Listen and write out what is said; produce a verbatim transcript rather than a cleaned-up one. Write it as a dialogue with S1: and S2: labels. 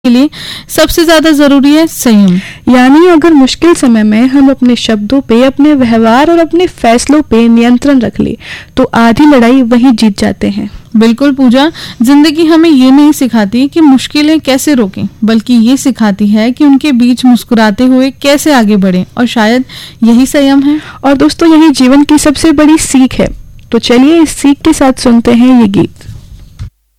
S1: के लिए सबसे ज्यादा जरूरी है संयम।
S2: यानी अगर मुश्किल समय में हम अपने शब्दों पे, अपने व्यवहार और अपने फैसलों पे नियंत्रण रख ले तो आधी लड़ाई वहीं जीत जाते हैं।
S1: बिल्कुल पूजा, जिंदगी हमें ये नहीं सिखाती कि मुश्किलें कैसे रोकें, बल्कि ये सिखाती है कि उनके बीच मुस्कुराते हुए कैसे आगे बढ़ें, और शायद यही संयम है।
S2: और दोस्तों, यही जीवन की सबसे बड़ी सीख है। तो चलिए इस सीख के साथ सुनते हैं ये गीत।